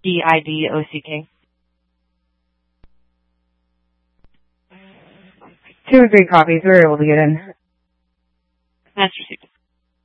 DIDOCK. 2 or 3 copies. We were able to get in. That's received.